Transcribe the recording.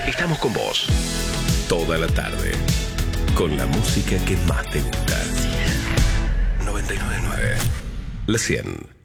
Estamos con vos toda la tarde, con la música que más te gusta. 99.9 La 100.